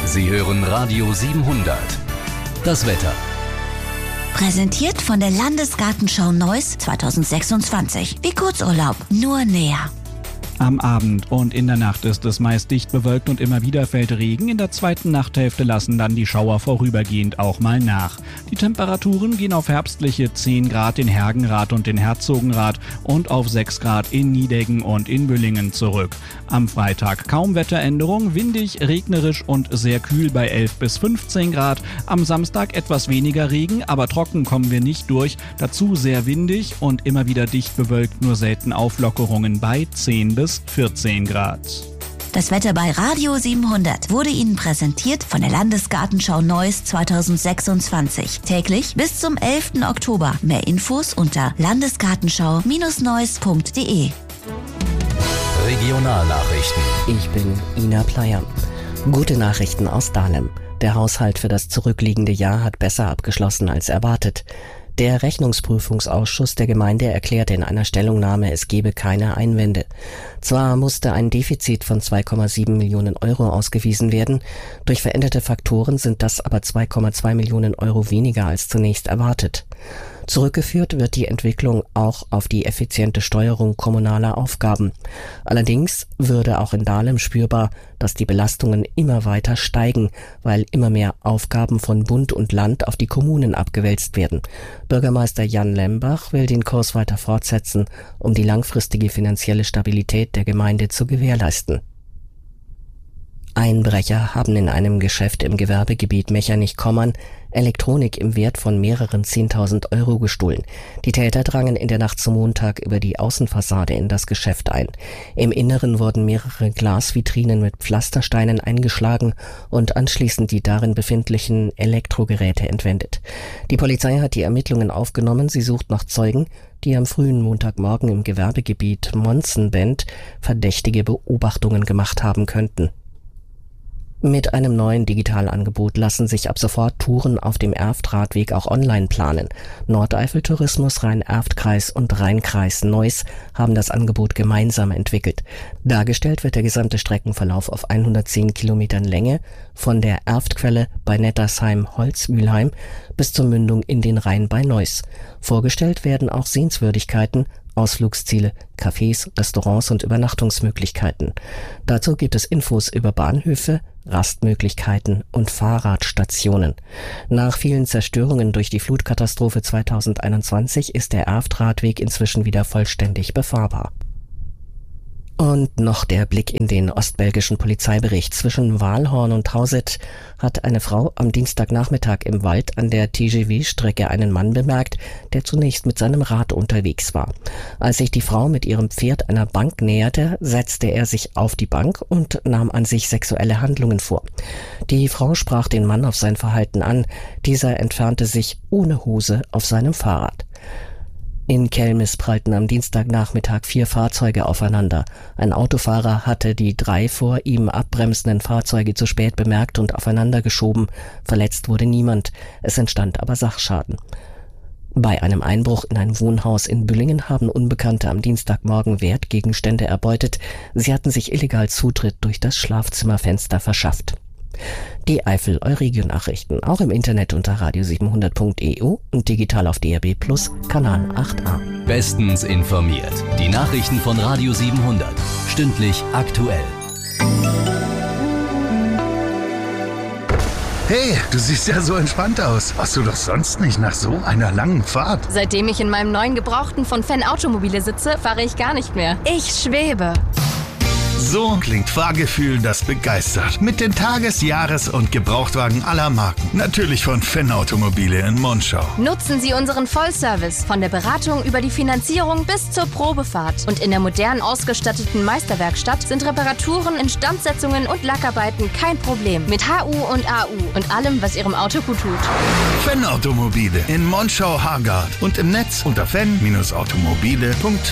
Sie hören Radio 700. Das Wetter. Präsentiert von der Landesgartenschau Neuss 2026. Wie Kurzurlaub, nur näher. Am Abend und in der Nacht ist es meist dicht bewölkt und immer wieder fällt Regen. In der zweiten Nachthälfte lassen dann die Schauer vorübergehend auch mal nach. Die Temperaturen gehen auf herbstliche 10 Grad in Hergenrath und in Herzogenrath und auf 6 Grad in Niedeggen und in Büllingen zurück. Am Freitag kaum Wetteränderung, windig, regnerisch und sehr kühl bei 11 bis 15 Grad. Am Samstag etwas weniger Regen, aber trocken kommen wir nicht durch. Dazu sehr windig und immer wieder dicht bewölkt, nur selten Auflockerungen bei 10 bis 14 Grad. Das Wetter bei Radio 700 wurde Ihnen präsentiert von der Landesgartenschau Neuss 2026. Täglich bis zum 11. Oktober. Mehr Infos unter landesgartenschau-neuss.de. Regionalnachrichten. Ich bin Ina Pleyer. Gute Nachrichten aus Dahlem. Der Haushalt für das zurückliegende Jahr hat besser abgeschlossen als erwartet. Der Rechnungsprüfungsausschuss der Gemeinde erklärte in einer Stellungnahme, es gebe keine Einwände. Zwar musste ein Defizit von 2,7 Millionen Euro ausgewiesen werden, durch veränderte Faktoren sind das aber 2,2 Millionen Euro weniger als zunächst erwartet. Zurückgeführt wird die Entwicklung auch auf die effiziente Steuerung kommunaler Aufgaben. Allerdings würde auch in Dahlem spürbar, dass die Belastungen immer weiter steigen, weil immer mehr Aufgaben von Bund und Land auf die Kommunen abgewälzt werden. Bürgermeister Jan Lembach will den Kurs weiter fortsetzen, um die langfristige finanzielle Stabilität der Gemeinde zu gewährleisten. Einbrecher haben in einem Geschäft im Gewerbegebiet Mechernich-Kommern Elektronik im Wert von mehreren 10.000 Euro gestohlen. Die Täter drangen in der Nacht zum Montag über die Außenfassade in das Geschäft ein. Im Inneren wurden mehrere Glasvitrinen mit Pflastersteinen eingeschlagen und anschließend die darin befindlichen Elektrogeräte entwendet. Die Polizei hat die Ermittlungen aufgenommen. Sie sucht nach Zeugen, die am frühen Montagmorgen im Gewerbegebiet Monsenbend verdächtige Beobachtungen gemacht haben könnten. Mit einem neuen Digitalangebot lassen sich ab sofort Touren auf dem Erft-Radweg auch online planen. Nordeifel-Tourismus, Rhein-Erft-Kreis und Rheinkreis Neuss haben das Angebot gemeinsam entwickelt. Dargestellt wird der gesamte Streckenverlauf auf 110 Kilometern Länge von der Erftquelle bei Nettersheim-Holzmühlheim bis zur Mündung in den Rhein bei Neuss. Vorgestellt werden auch Sehenswürdigkeiten, Ausflugsziele, Cafés, Restaurants und Übernachtungsmöglichkeiten. Dazu gibt es Infos über Bahnhöfe, Rastmöglichkeiten und Fahrradstationen. Nach vielen Zerstörungen durch die Flutkatastrophe 2021 ist der Erft-Radweg inzwischen wieder vollständig befahrbar. Und noch der Blick in den ostbelgischen Polizeibericht. Zwischen Waalhorn und Hauset hat eine Frau am Dienstagnachmittag im Wald an der TGV-Strecke einen Mann bemerkt, der zunächst mit seinem Rad unterwegs war. Als sich die Frau mit ihrem Pferd einer Bank näherte, setzte er sich auf die Bank und nahm an sich sexuelle Handlungen vor. Die Frau sprach den Mann auf sein Verhalten an. Dieser entfernte sich ohne Hose auf seinem Fahrrad. In Kelmis prallten am Dienstagnachmittag 4 Fahrzeuge aufeinander. Ein Autofahrer hatte die 3 vor ihm abbremsenden Fahrzeuge zu spät bemerkt und aufeinander geschoben. Verletzt wurde niemand. Es entstand aber Sachschaden. Bei einem Einbruch in ein Wohnhaus in Büllingen haben Unbekannte am Dienstagmorgen Wertgegenstände erbeutet. Sie hatten sich illegal Zutritt durch das Schlafzimmerfenster verschafft. Die Eifel-Euregio-Nachrichten auch im Internet unter radio700.eu und digital auf DRB Plus Kanal 8a. Bestens informiert. Die Nachrichten von Radio 700. Stündlich aktuell. Hey, du siehst ja so entspannt aus. Warst du doch sonst nicht nach so einer langen Fahrt? Seitdem ich in meinem neuen Gebrauchten von Fan Automobile sitze, fahre ich gar nicht mehr. Ich schwebe. So klingt Fahrgefühl, das begeistert. Mit den Tages-, Jahres- und Gebrauchtwagen aller Marken. Natürlich von Fan Automobile in Monschau. Nutzen Sie unseren Vollservice von der Beratung über die Finanzierung bis zur Probefahrt. Und in der modern ausgestatteten Meisterwerkstatt sind Reparaturen, Instandsetzungen und Lackarbeiten kein Problem. Mit HU und AU und allem, was Ihrem Auto gut tut. Fan Automobile in Monschau-Hargard und im Netz unter fan-automobile.de.